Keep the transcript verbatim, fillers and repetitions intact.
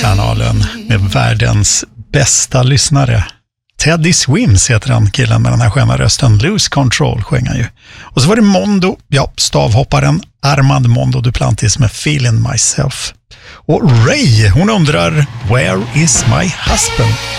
kanalen med världens bästa lyssnare. Teddy Swims heter han, killen med den här sköna rösten. Lose Control sjöng han ju. Och så var det Mondo, ja, stavhopparen Armand Mondo Duplantis med Feeling Myself. Och Ray, hon undrar, where is my husband?